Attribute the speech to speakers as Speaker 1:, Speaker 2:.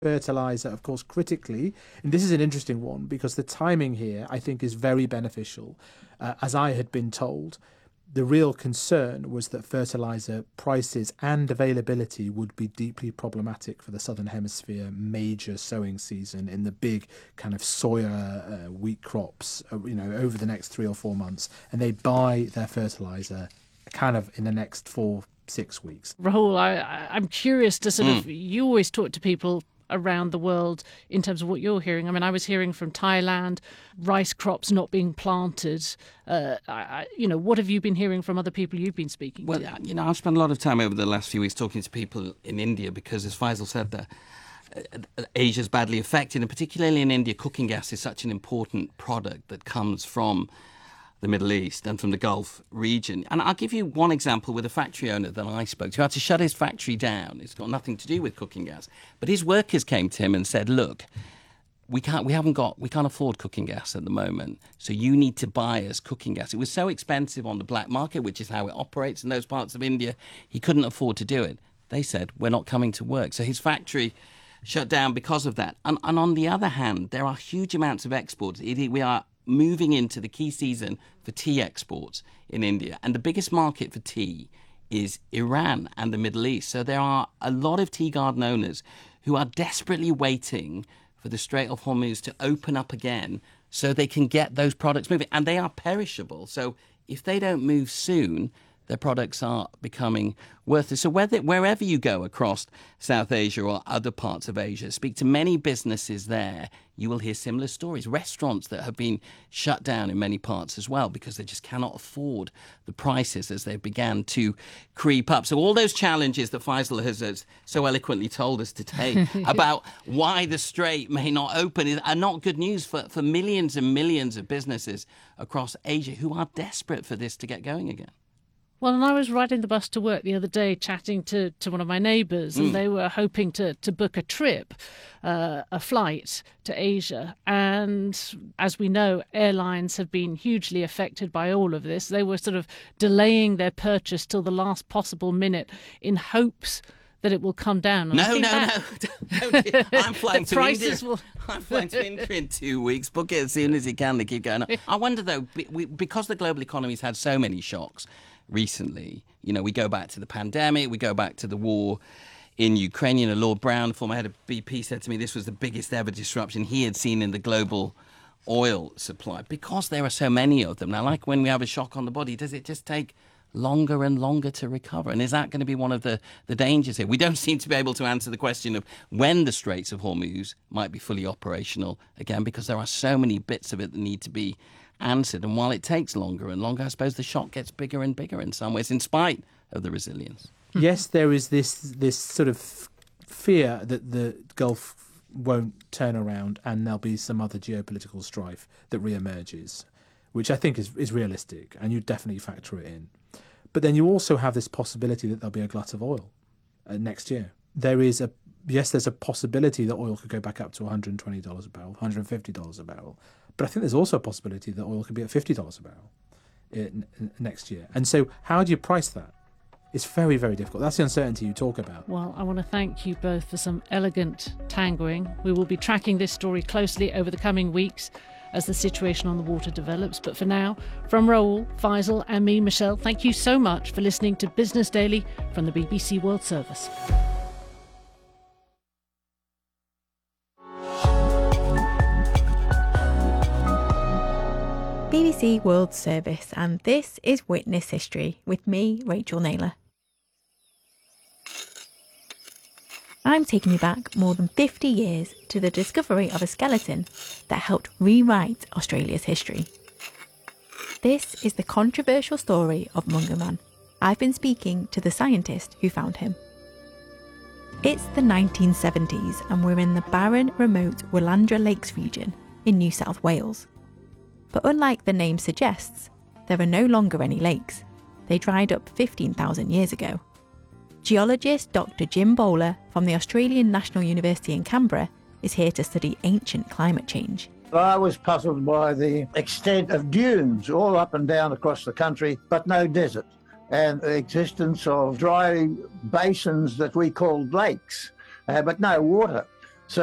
Speaker 1: fertilizer, of course, critically. And this is an interesting one because the timing here, I think, is very beneficial. As I had been told, the real concern was that fertilizer prices and availability would be deeply problematic for the Southern Hemisphere major sowing season in the big kind of soya wheat crops, over the next 3 or 4 months. And they buy their fertilizer kind of in the next 4-6 weeks.
Speaker 2: Rahul, I'm curious to sort of, you always talk to people around the world in terms of what you're hearing. I mean, I was hearing from Thailand, rice crops not being planted. What have you been hearing from other people you've been speaking to?
Speaker 3: Well, I've spent a lot of time over the last few weeks talking to people in India because, as Faisal said there, Asia's badly affected, and particularly in India, cooking gas is such an important product that comes from the Middle East and from the Gulf region. And I'll give you one example with a factory owner that I spoke to who had to shut his factory down. It's got nothing to do with cooking gas. But his workers came to him and said, look, we can't afford cooking gas at the moment, so you need to buy us cooking gas. It was so expensive on the black market, which is how it operates in those parts of India, he couldn't afford to do it. They said, we're not coming to work. So his factory shut down because of that. And on the other hand, there are huge amounts of exports. We are moving into the key season for tea exports in India. And the biggest market for tea is Iran and the Middle East. So there are a lot of tea garden owners who are desperately waiting for the Strait of Hormuz to open up again so they can get those products moving. And they are perishable. So if they don't move soon, their products are becoming worthless. So wherever you go across South Asia or other parts of Asia, speak to many businesses there, you will hear similar stories. Restaurants that have been shut down in many parts as well because they just cannot afford the prices as they began to creep up. So all those challenges that Faisal has so eloquently told us today about why the Strait may not open are not good news for millions and millions of businesses across Asia who are desperate for this to get going again.
Speaker 2: Well, and I was riding the bus to work the other day chatting to one of my neighbours, and they were hoping to book a trip, a flight to Asia. And as we know, airlines have been hugely affected by all of this. They were sort of delaying their purchase till the last possible minute in hopes that it will come down. And
Speaker 3: No. I'm flying to India. I'm flying to India in 2 weeks. Book it as soon as you can. They keep going up. I wonder, though, because the global economy's had so many shocks recently, we go back to the pandemic, we go back to the war in Ukraine. Lord Brown, former head of BP, said to me this was the biggest ever disruption he had seen in the global oil supply because there are so many of them. Now, like when we have a shock on the body, does it just take longer and longer to recover? And is that going to be one of the dangers here? We don't seem to be able to answer the question of when the Straits of Hormuz might be fully operational again because there are so many bits of it that need to be answered. And while it takes longer and longer, I suppose the shock gets bigger and bigger in some ways, in spite of the resilience.
Speaker 1: Yes, there is this sort of fear that the Gulf won't turn around and there'll be some other geopolitical strife that re-emerges, which I think is realistic, and you definitely factor it in. But then you also have this possibility that there'll be a glut of oil next year. There's a possibility that oil could go back up to $120 a barrel, $150 a barrel. But I think there's also a possibility that oil could be at $50 a barrel next year. And so how do you price that? It's very, very difficult. That's the uncertainty you talk about.
Speaker 2: Well, I want to thank you both for some elegant tangoing. We will be tracking this story closely over the coming weeks as the situation on the water develops. But for now, from Rahul, Faisal and me, Michelle, thank you so much for listening to Business Daily from the BBC World Service.
Speaker 4: BBC World Service, and this is Witness History with me, Rachel Naylor. I'm taking you back more than 50 years to the discovery of a skeleton that helped rewrite Australia's history. This is the controversial story of Munga Man. I've been speaking to the scientist who found him. It's the 1970s and we're in the barren, remote Willandra Lakes region in New South Wales. But unlike the name suggests, there are no longer any lakes. They dried up 15,000 years ago. Geologist Dr. Jim Bowler from the Australian National University in Canberra is here to study ancient climate change.
Speaker 5: I was puzzled by the extent of dunes all up and down across the country, but no desert, and the existence of dry basins that we called lakes, but no water.